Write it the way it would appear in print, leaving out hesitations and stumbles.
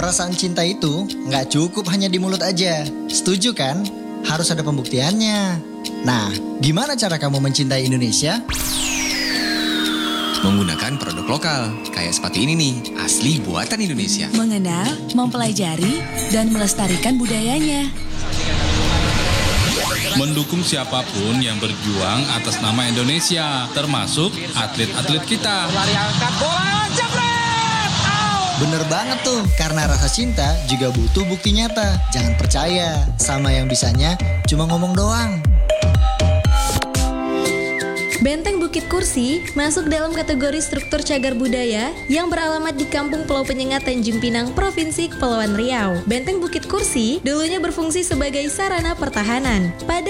Perasaan cinta itu nggak cukup hanya di mulut aja. Setuju kan? Harus ada pembuktiannya. Nah, gimana cara kamu mencintai Indonesia? Menggunakan produk lokal, kayak seperti ini nih, asli buatan Indonesia. Mengenal, mempelajari, dan melestarikan budayanya. Mendukung siapapun yang berjuang atas nama Indonesia, termasuk atlet-atlet kita. Bener banget tuh, karena rasa cinta juga butuh bukti nyata. Jangan percaya sama yang bisanya cuma ngomong doang. Benteng Bukit Kursi masuk dalam kategori struktur cagar budaya yang beralamat di Kampung Pulau Penyengat Tanjung Pinang, Provinsi Kepulauan Riau. Benteng Bukit Kursi dulunya berfungsi sebagai sarana pertahanan. Pada